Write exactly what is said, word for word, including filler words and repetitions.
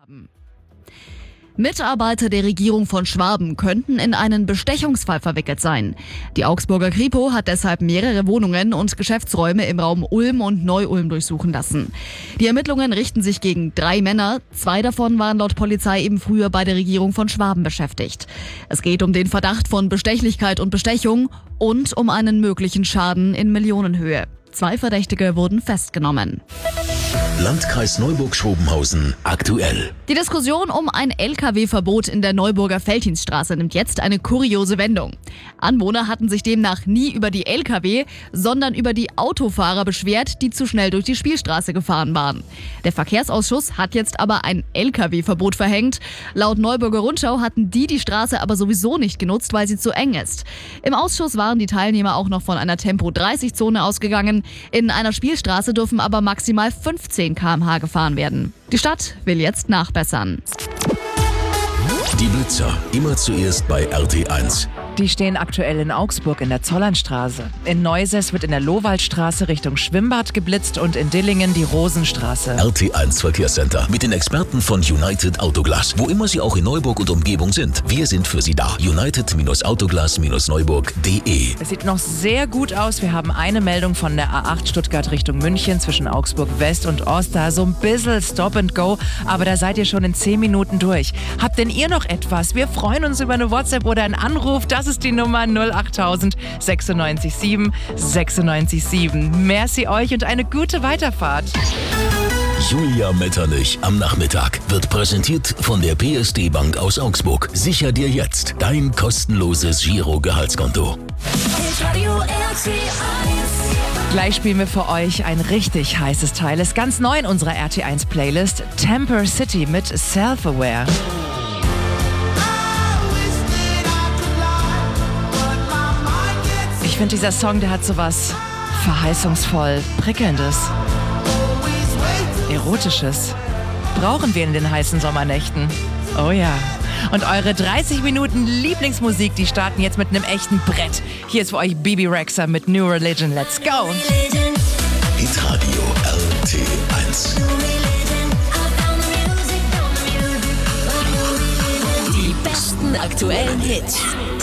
Mitarbeiter der Regierung von Schwaben könnten in einen Bestechungsfall verwickelt sein. Die Augsburger Kripo hat deshalb mehrere Wohnungen und Geschäftsräume im Raum Ulm und Neu-Ulm durchsuchen lassen. Die Ermittlungen richten sich gegen drei Männer. Zwei davon waren laut Polizei eben früher bei der Regierung von Schwaben beschäftigt. Es geht um den Verdacht von Bestechlichkeit und Bestechung und um einen möglichen Schaden in Millionenhöhe. Zwei Verdächtige wurden festgenommen. Landkreis Neuburg-Schrobenhausen aktuell. Die Diskussion um ein L K W-Verbot in der Neuburger Veltinsstraße nimmt jetzt eine kuriose Wendung. Anwohner hatten sich demnach nie über die L K W, sondern über die Autofahrer beschwert, die zu schnell durch die Spielstraße gefahren waren. Der Verkehrsausschuss hat jetzt aber ein L K W-Verbot verhängt. Laut Neuburger Rundschau hatten die die Straße aber sowieso nicht genutzt, weil sie zu eng ist. Im Ausschuss waren die Teilnehmer auch noch von einer Tempo dreißig Zone ausgegangen. In einer Spielstraße dürfen aber maximal fünfzehn Kilometer pro Stunde gefahren werden. Die Stadt will jetzt nachbessern. Die Blitzer, immer zuerst bei R T eins. Die stehen aktuell in Augsburg in der Zollernstraße. In Neuses wird in der Lohwaldstraße Richtung Schwimmbad geblitzt und in Dillingen die Rosenstraße. R T eins Verkehrscenter mit den Experten von United Autoglas. Wo immer Sie auch in Neuburg und Umgebung sind, wir sind für Sie da. United Autoglas Neuburg punkt de. Es sieht noch sehr gut aus. Wir haben eine Meldung von der A acht Stuttgart Richtung München zwischen Augsburg West und Ost. Da so ein bisschen Stop and Go, aber da seid ihr schon in zehn Minuten durch. Habt denn ihr noch etwas? Wir freuen uns über eine WhatsApp oder einen Anruf. Das ist die Nummer null acht null null sechs sieben sechs sechs sieben. Merci euch und eine gute Weiterfahrt. Julia Metternich am Nachmittag wird präsentiert von der P S D Bank aus Augsburg. Sicher dir jetzt dein kostenloses Giro-Gehaltskonto. Gleich spielen wir für euch ein richtig heißes Teil. Ist ganz neu in unserer R T eins Playlist. Temper City mit Self-Aware. Ich finde, dieser Song, der hat sowas verheißungsvoll Prickelndes, Erotisches. Brauchen wir in den heißen Sommernächten. Oh ja. Und eure dreißig Minuten Lieblingsmusik, die starten jetzt mit einem echten Brett. Hier ist für euch Bibi Rexha mit New Religion. Let's go! Hitradio R T eins. Die besten aktuellen Hits.